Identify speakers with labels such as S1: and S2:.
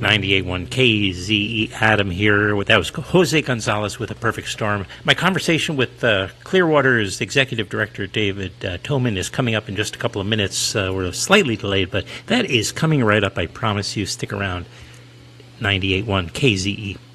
S1: 98.1 KZE. Adam here. That was Jose Gonzalez with A Perfect Storm. My conversation with Clearwater's Executive Director, David Toman, is coming up in just a couple of minutes. We're slightly delayed, but that is coming right up. I promise you. Stick around. 98.1 KZE.